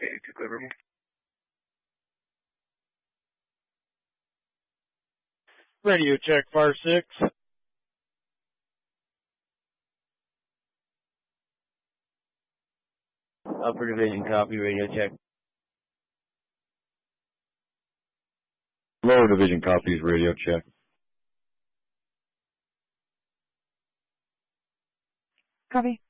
Deliverable. Radio check, Fire 6. Upper Division, copy, radio check. Lower Division, copies, radio check. Copy.